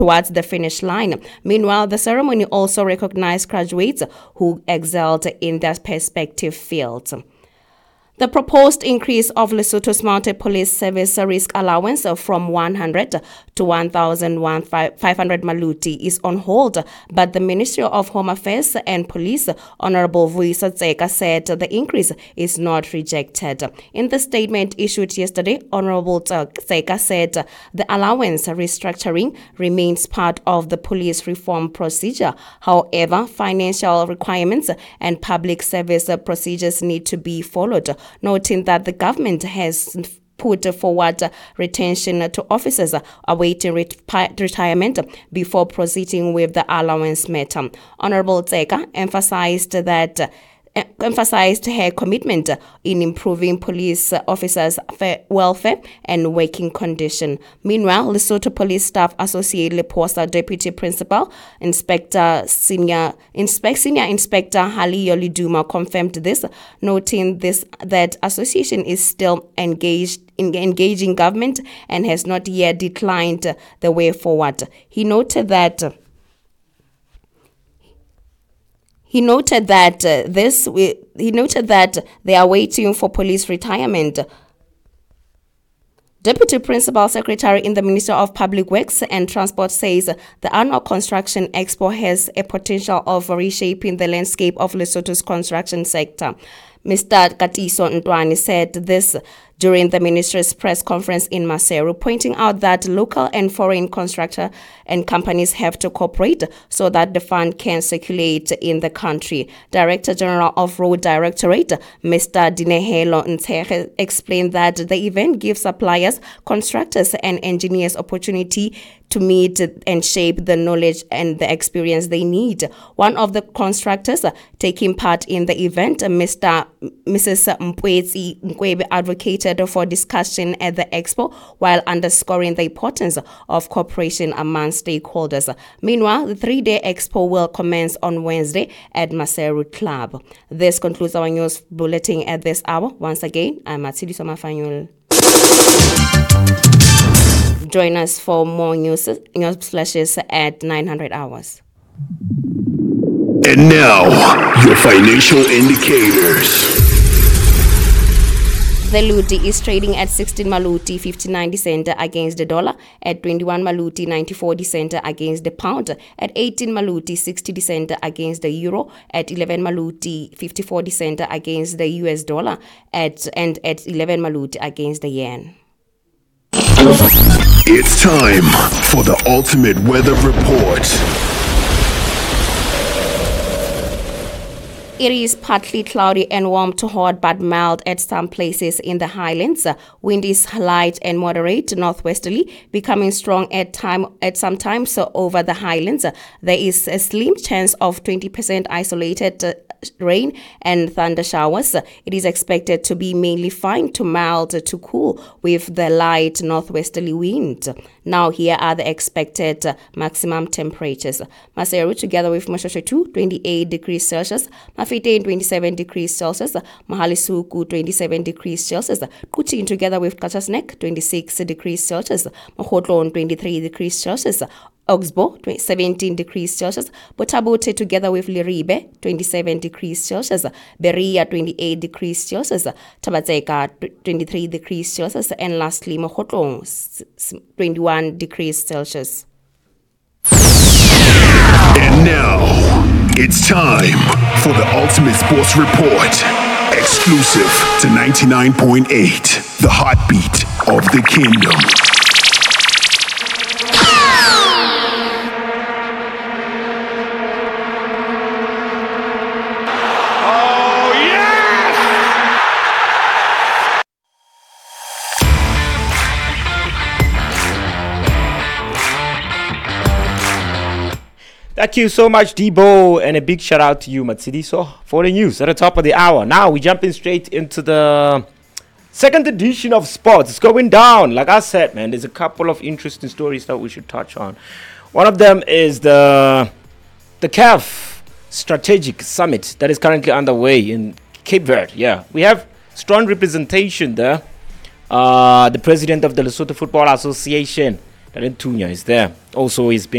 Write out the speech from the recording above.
towards the finish line. Meanwhile, the ceremony also recognized graduates who excelled in their respective fields. The proposed increase of Lesotho's Mounted Police Service risk allowance from 100 to 1,500 maluti is on hold, but the Ministry of Home Affairs and Police, Honorable Vuyiswa Tseka, said the increase is not rejected. In the statement issued yesterday, Honorable Tseka said the allowance restructuring remains part of the police reform procedure. However, financial requirements and public service procedures need to be followed, noting that the government has put forward retention to officers awaiting retirement before proceeding with the allowance matter. Honorable Tseka emphasized her commitment in improving police officers' welfare and working condition. Meanwhile, Lesotho Police Staff Associate Leposa Deputy Principal Senior Inspector Haliyo Liduma confirmed this, noting that association is still engaging government and has not yet declined the way forward. He noted that they are waiting for police retirement. Deputy Principal Secretary in the Ministry of Public Works and Transport says the annual Construction Expo has a potential of reshaping the landscape of Lesotho's construction sector. Mr. Katiso Ntwani said this during the ministry's press conference in Maseru, pointing out that local and foreign constructors and companies have to cooperate so that the fund can circulate in the country. Director General of Road Directorate, Mr. Dinehelo Ntehe, explained that the event gives suppliers, contractors, and engineers opportunity to meet and shape the knowledge and the experience they need. One of the constructors taking part in the event, Mrs. Mpwetsi Nkwebe, advocated for discussion at the expo while underscoring the importance of cooperation among stakeholders. Meanwhile, the 3-day expo will commence on Wednesday at Maseru Club. This concludes our news bulletin at this hour. Once again, I'm Matshidiso Mafanyul. Join us for more news flashes at 900 hours. And now, your financial indicators. The Luti is trading at 16 maluti 59 cents against the dollar, at 21 maluti 94 cents against the pound, at 18 maluti 60 cents against the euro, at 11 maluti 54 cents against the US dollar, at 11 maluti against the yen. It's time for the ultimate weather report. It is partly cloudy and warm to hot but mild at some places in the highlands. Wind is light and moderate northwesterly, becoming strong at some times over the highlands. There is a slim chance of 20% isolated rain and thunder showers. It is expected to be mainly fine to mild to cool with the light northwesterly wind. Now here are the expected maximum temperatures. Maseru together with Moshosho 28 degrees Celsius, Mafetein 27 degrees Celsius, Mahalisukku 27 degrees Celsius, Kuching together with Kachasnek 26 degrees Celsius, Mahotlon 23 degrees Celsius, Oxbow 17 degrees Celsius, Botabote together with Liribe 27 degrees Celsius, Beria 28 degrees Celsius, Tabatseka 23 degrees Celsius, and lastly Mohotlong 21 degrees Celsius. And now, it's time for the Ultimate Sports Report, exclusive to 99.8, the heartbeat of the kingdom. Thank you so much, Debo, and a big shout out to you, Matshidiso, for the news at the top of the hour. Now we're jumping straight into the second edition of sports. It's going down. Like I said, man, there's a couple of interesting stories that we should touch on. One of them is the CAF Strategic Summit that is currently underway in Cape Verde. Yeah, we have strong representation there. The president of the Lesotho Football Association, Darren Tunya, is there. Also, he's been